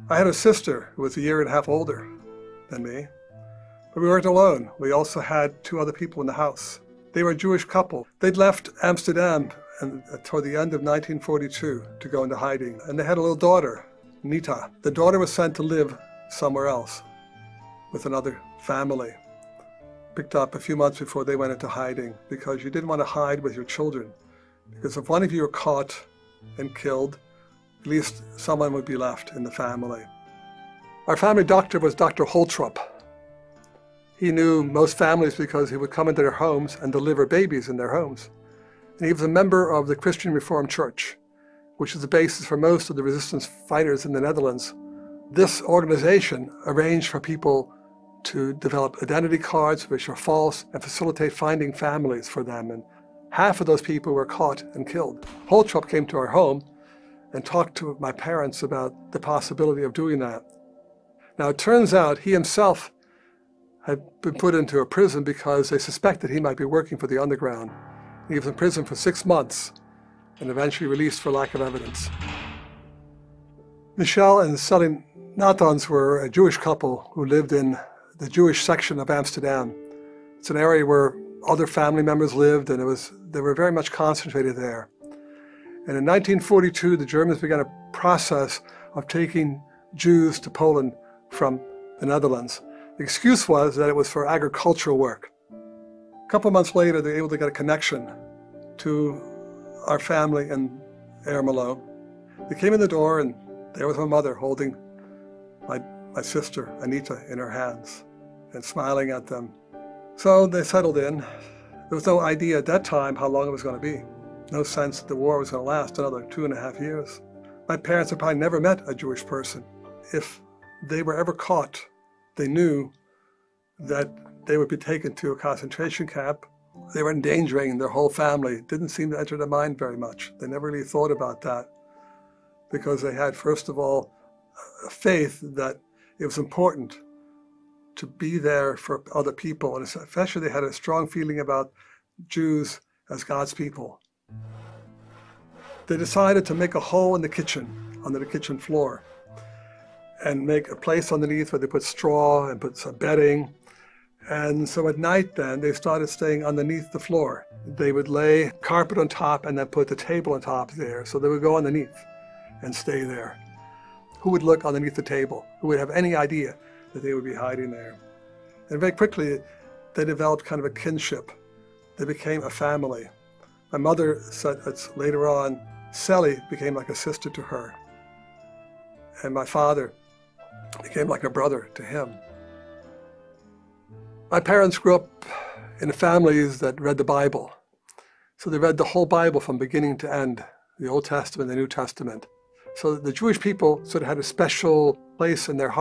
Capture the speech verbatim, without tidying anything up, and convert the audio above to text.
I had a sister who was a year and a half older than me, but we weren't alone. We also had two other people in the house. They were a Jewish couple. They'd left Amsterdam and, uh, toward the end of nineteen forty-two to go into hiding, and they had a little daughter, Nita. The daughter was sent to live somewhere else with another family, picked up a few months before they went into hiding, because you didn't want to hide with your children, because if one of you were caught and killed, at least someone would be left in the family. Our family doctor was Doctor Holtrup. He knew most families because he would come into their homes and deliver babies in their homes. And he was a member of the Christian Reformed Church, which is the basis for most of the resistance fighters in the Netherlands. This organization arranged for people to develop identity cards which are false and facilitate finding families for them. And half of those people were caught and killed. Holtrup came to our home and talked to my parents about the possibility of doing that. Now, it turns out he himself had been put into a prison because they suspected he might be working for the underground. He was in prison for six months and eventually released for lack of evidence. Michelle and Sally Nathans were a Jewish couple who lived in the Jewish section of Amsterdam. It's an area where other family members lived, and it was they were very much concentrated there. And in nineteen forty-two, the Germans began a process of taking Jews to Poland from the Netherlands. The excuse was that it was for agricultural work. A couple of months later, they were able to get a connection to our family in Ermelo. They came in the door, and there was my mother holding my, my sister, Anita, in her hands and smiling at them. So they settled in. There was no idea at that time how long it was going to be. No sense that the war was going to last another two and a half years. My parents had probably never met a Jewish person. If they were ever caught, they knew that they would be taken to a concentration camp. They were endangering their whole family. It didn't seem to enter their mind very much. They never really thought about that because they had, first of all, a faith that it was important to be there for other people, and especially they had a strong feeling about Jews as God's people. They decided to make a hole in the kitchen, under the kitchen floor, and make a place underneath where they put straw and put some bedding. And so at night then, they started staying underneath the floor. They would lay carpet on top and then put the table on top there. So they would go underneath and stay there. Who would look underneath the table? Who would have any idea that they would be hiding there? And very quickly, they developed kind of a kinship. They became a family. My mother said that later on, Sally became like a sister to her. And my father became like a brother to him. My parents grew up in families that read the Bible. So they read the whole Bible from beginning to end, the Old Testament, the New Testament. So the Jewish people sort of had a special place in their heart.